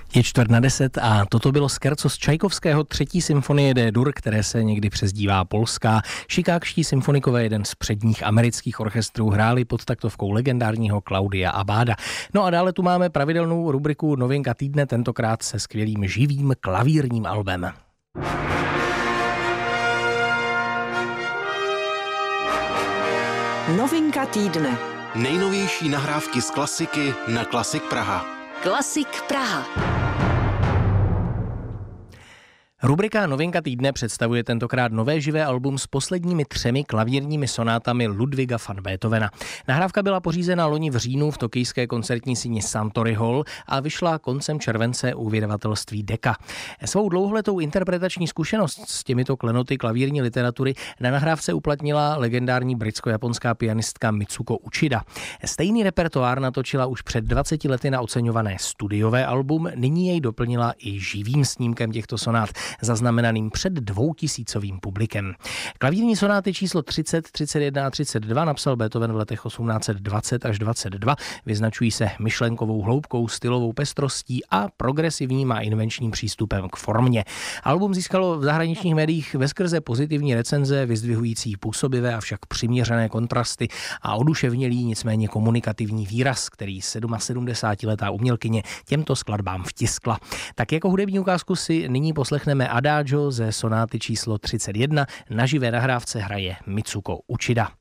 Je 9:45 a toto bylo scherzo z Čajkovského 3. symfonie D-dur, které se někdy přezdívá polská. Chicagští symfonikové, jeden z předních amerických orchestrů, hráli pod taktovkou legendárního Claudia Abbada. No a dále tu máme pravidelnou rubriku Novinka týdne, tentokrát se skvělým živým klavírním albem. Novinka týdne. Nejnovější nahrávky z klasiky na Klasik Praha. Klasik Praha. Rubrika Novinka týdne představuje tentokrát nové živé album s posledními 3 klavírními sonátami Ludwiga van Beethovena. Nahrávka byla pořízena loni v říjnu v tokijské koncertní síni Suntory Hall a vyšla koncem července u vydavatelství Decca. Svou dlouholetou interpretační zkušenost s těmito klenoty klavírní literatury na nahrávce uplatnila legendární britsko-japonská pianistka Mitsuko Uchida. Stejný repertoár natočila už před 20 lety na oceňované studiové album, nyní jej doplnila i živým snímkem těchto sonát, zaznamenaným před 2000 publikem. Klavírní sonáty číslo 30, 31 a 32 napsal Beethoven v letech 1820 až 22, vyznačují se myšlenkovou hloubkou, stylovou pestrostí a progresivním a invenčním přístupem k formě. Album získalo v zahraničních médiích veskrze pozitivní recenze, vyzdvihující působivé, avšak přiměřené kontrasty a oduševnělý, nicméně komunikativní výraz, který 77letá umělkyně těmto skladbám vtiskla. Tak jako hudební ukázku si nyní poslechneme Adagio ze sonáty číslo 31. Na živé nahrávce hraje Mitsuko Uchida.